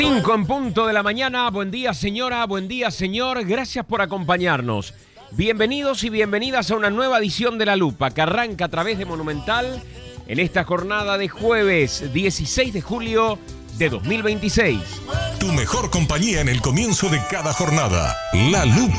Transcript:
5 en punto de la mañana. Buen día, señora. Buen día, señor. Gracias por acompañarnos. Bienvenidos y bienvenidas a una nueva edición de La Lupa que arranca a través de Monumental en esta jornada de jueves 16 de julio de 2026. Tu mejor compañía en el comienzo de cada jornada. La Lupa.